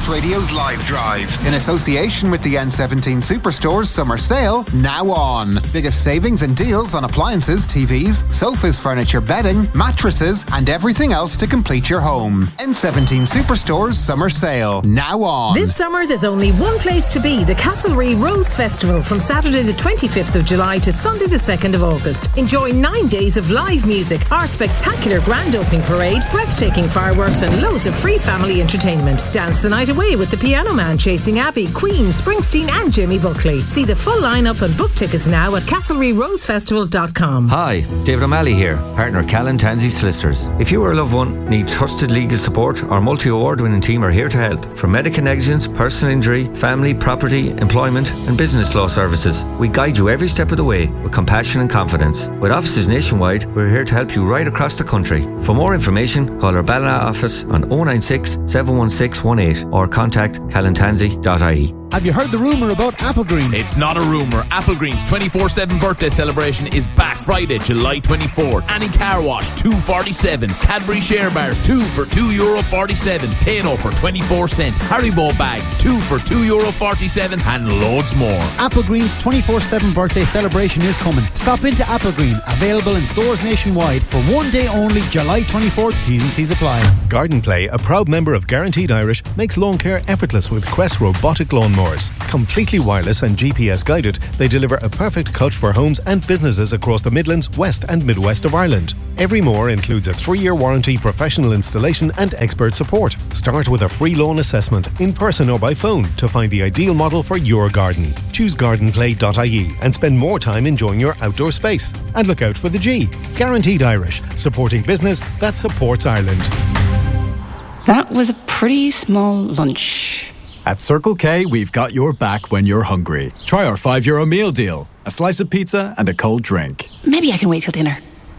Radio's Live Drive, in association with the N17 Superstores Summer Sale, now on. Biggest savings and deals on appliances, TVs, sofas, furniture, bedding, mattresses, and everything else to complete your home. N17 Superstores Summer Sale, now on. This summer, there's only one place to be, the Castlereagh Rose Festival, from Saturday the 25th of July to Sunday the 2nd of August. Enjoy 9 days of live music, our spectacular grand opening parade, breathtaking fireworks, and loads of free family entertainment. Dance the night away with the Piano Man, Chasing Abbey, Queen, Springsteen, and Jimmy Buckley. See the full lineup and book tickets now at castlereaghrosefestival.com. Hi, David O'Malley here, partner Callan Tansey Solicitors. If you or a loved one need trusted legal support, our multi-award winning team are here to help. From medical negligence, personal injury, family, property, employment, and business law services, we guide you every step of the way with compassion and confidence. With offices nationwide, we're here to help you right across the country. For more information, call our Ballina office on 096 716 18 or contact callantansey.ie. Have you heard the rumour about Applegreen? It's not a rumour. Applegreen's 24/7 birthday celebration is back Friday, July 24th. Annie Car Wash, $2.47. Cadbury Share Bars, 2 for €2.47. Tano for 24¢. Haribo bags, 2 for €2.47, and loads more. Applegreen's 24/7 birthday celebration is coming. Stop into Applegreen, available in stores nationwide for one day only, July 24th. T's and C's apply. Garden Play, a proud member of Guaranteed Irish, makes lawn care effortless with Quest robotic lawnmowers. Completely wireless and GPS guided, they deliver a perfect cut for homes and businesses across the Midlands, West and Midwest of Ireland. Every mower includes a 3-year warranty, professional installation and expert support. Start with a free lawn assessment, in person or by phone, to find the ideal model for your garden. Choose gardenplay.ie and spend more time enjoying your outdoor space. And look out for the G. Guaranteed Irish, supporting business that supports Ireland. That was a pretty small lunch. At Circle K, we've got your back when you're hungry. Try our €5 meal deal. A slice of pizza and a cold drink. Maybe I can wait till dinner.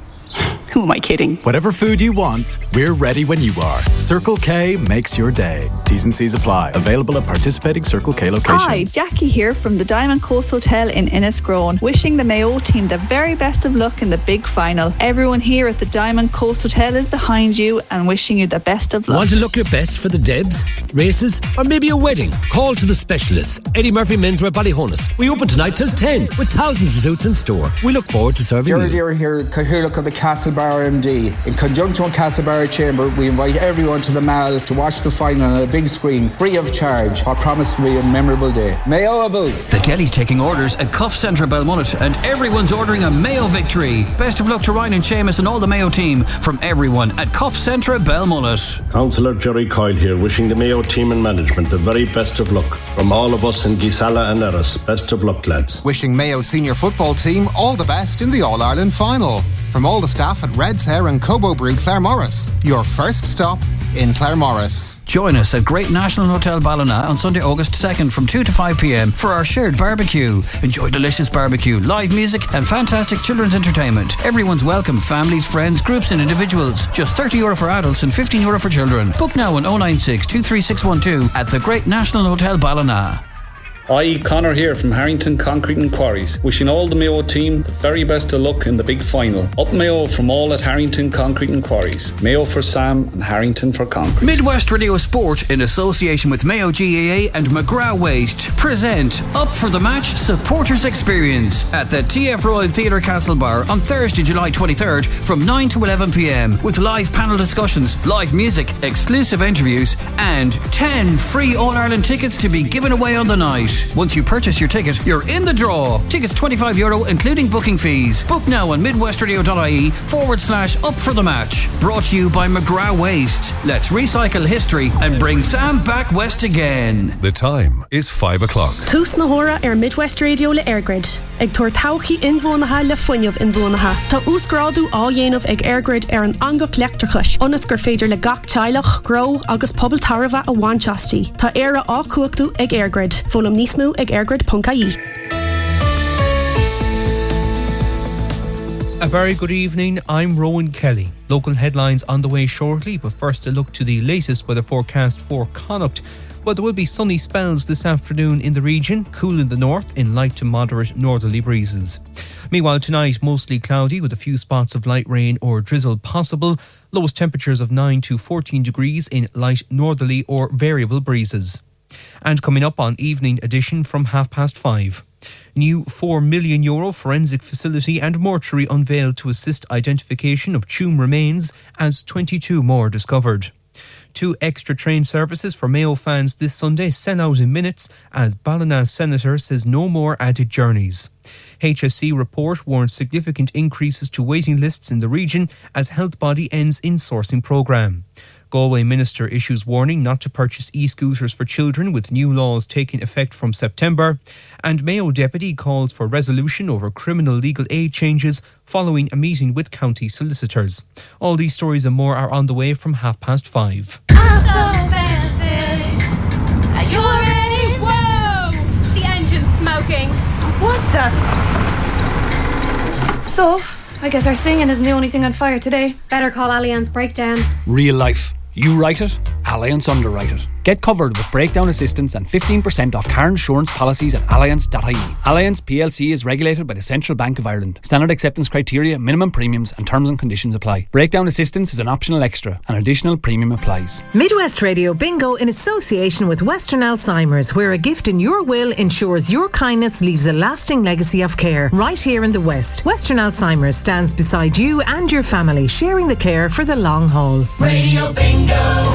Who am I kidding? Whatever food you want, we're ready when you are. Circle K makes your day. T's and C's apply. Available at participating Circle K locations. Hi, Jackie here from the Diamond Coast Hotel in Innisgrown. Wishing the Mayo team the very best of luck in the big final. Everyone here at the Diamond Coast Hotel is behind you and wishing you the best of luck. Want to look your best for the Debs, races, or maybe a wedding? Call to the specialists. Eddie Murphy Menswear Ballyhonus. We open tonight till 10 with thousands of suits in store. We look forward to serving you. Jared here, Cathaoirleach of the Castlebar MD. In conjunction with Castlebar Chamber, we invite everyone to the Mall to watch the final on a big screen, free of charge. I promise to be a memorable day. Mayo about. The deli's taking orders at Cuff Centre Belmullet, and everyone's ordering a Mayo victory. Best of luck to Ryan and Seamus and all the Mayo team from everyone at Cuff Centre Belmullet. Councillor Jerry Coyle here, wishing the Mayo team and management the very best of luck. From all of us in Gisala and Erris, best of luck, lads. Wishing Mayo senior football team all the best in the All-Ireland final. From all the staff at Red's Hair and Cobo Brew Claremorris, your first stop in Claremorris. Join us at Great National Hotel Ballina on Sunday, August 2nd from 2 to 5 p.m. for our shared barbecue. Enjoy delicious barbecue, live music and fantastic children's entertainment. Everyone's welcome, families, friends, groups and individuals. Just €30 for adults and €15 for children. Book now on 096 23612 at the Great National Hotel Ballina. Hi, Connor here from Harrington Concrete and Quarries. Wishing all the Mayo team the very best of luck in the big final. Up Mayo from all at Harrington Concrete and Quarries. Mayo for Sam and Harrington for Concrete. Midwest Radio Sport, in association with Mayo GAA and McGrath Waste, present Up for the Match Supporters Experience at the TF Royal Theatre Castlebar on Thursday, July 23rd from 9 to 11 p.m. with live panel discussions, live music, exclusive interviews and 10 free All-Ireland tickets to be given away on the night. Once you purchase your ticket, you're in the draw. Tickets €25 including booking fees. Book now on midwestradio.ie/up for the match. Brought to you by McGrath Waste. Let's recycle history and bring Sam back west again. The time is 5 o'clock. Tús na hora Midwest Radio le Airgrid. Ag tuair tauchaí inmhónatha le fuinneamh inmhónatha. Tá úsgráadú á dhéanamh ag Airgrid an angach leachtrachais. Onas gur féidir le gach teilech, grow agus pobl tarva a bhainteastí. Tá éire á cuachtú ag Airgrid. Fólam nísmú ag airgrid.ie. A very good evening, I'm Rowan Kelly. Local headlines on the way shortly, but first a look to the latest weather forecast for Connacht. Well, there will be sunny spells this afternoon in the region, cool in the north in light to moderate northerly breezes. Meanwhile, tonight, mostly cloudy with a few spots of light rain or drizzle possible. Lowest temperatures of 9 to 14 degrees in light northerly or variable breezes. And coming up on Evening Edition from 5:30. New €4 million forensic facility and mortuary unveiled to assist identification of tomb remains as 22 more discovered. 2 extra train services for Mayo fans this Sunday sell out in minutes as Ballina's senator says no more added journeys. HSC report warns significant increases to waiting lists in the region as health body ends insourcing programme. Galway Minister issues warning not to purchase e-scooters for children with new laws taking effect from September. And Mayo Deputy calls for resolution over criminal legal aid changes following a meeting with county solicitors. All these stories and more are on the way from 5:30. I'm so fancy. Are you ready? Whoa! The engine's smoking. What the? So, I guess our singing isn't the only thing on fire today. Better call Allianz Breakdown. Real life. You write it, Allianz underwrite it. Get covered with breakdown assistance and 15% off car insurance policies at allianz.ie. Allianz PLC is regulated by the Central Bank of Ireland. Standard acceptance criteria, minimum premiums and terms and conditions apply. Breakdown assistance is an optional extra. An additional premium applies. Midwest Radio Bingo in association with Western Alzheimer's, where a gift in your will ensures your kindness leaves a lasting legacy of care. Right here in the West, Western Alzheimer's stands beside you and your family, sharing the care for the long haul. Radio Bingo!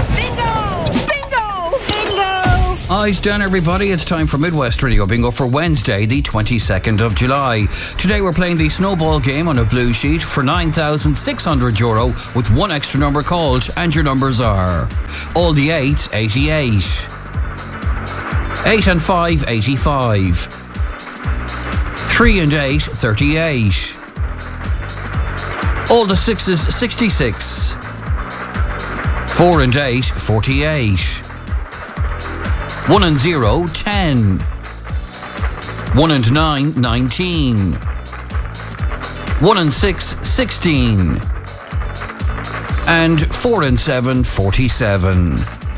Eyes down, everybody. It's time for Midwest Radio Bingo for Wednesday, the 22nd of July. Today we're playing the snowball game on a blue sheet for €9,600 with one extra number called, and your numbers are all the 8s, 88, 8 and 5, 85, 3 and 8, 38, all the 6s, 66, 4 and 8, 48, 1 and 0, 10, 1 and 9, 19, 1 and 6, 16, and 4 and 7, 47.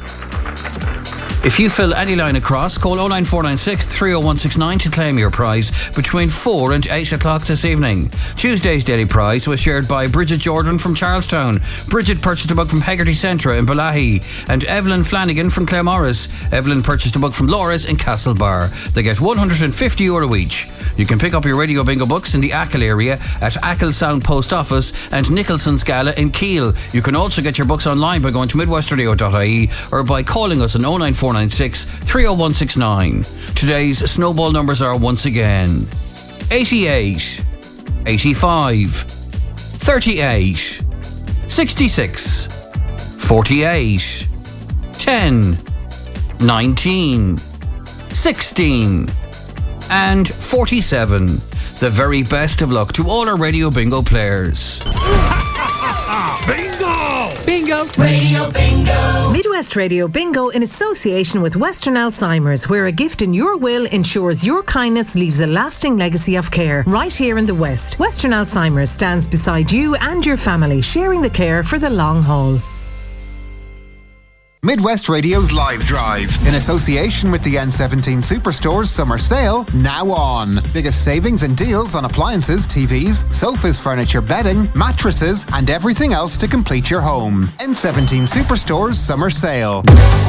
If you fill any line across, call 09496 30169 to claim your prize between 4 and 8 o'clock this evening. Tuesday's daily prize was shared by Bridget Jordan from Charlestown. Bridget purchased a book from Hegarty Centra in Balahi, and Evelyn Flanagan from Claremorris. Evelyn purchased a book from Laura's in Castlebar. They get €150 each. You can pick up your Radio Bingo books in the Achill area at Achill Sound Post Office and Nicholson's Gala in Keele. You can also get your books online by going to midwestradio.ie or by calling us on 09496 30169. Today's snowball numbers are once again 88, 85, 38, 66, 48, 10, 19, 16, and 47. The very best of luck to all our Radio Bingo players. Bingo! Bingo! Radio Bingo! Midwest Radio Bingo in association with Western Alzheimer's, where a gift in your will ensures your kindness leaves a lasting legacy of care. Right here in the West, Western Alzheimer's stands beside you and your family, sharing the care for the long haul. Midwest Radio's Live Drive, in association with the N17 Superstores Summer Sale, now on. Biggest savings and deals on appliances, TVs, sofas, furniture, bedding, mattresses, and everything else to complete your home. N17 Superstores Summer Sale.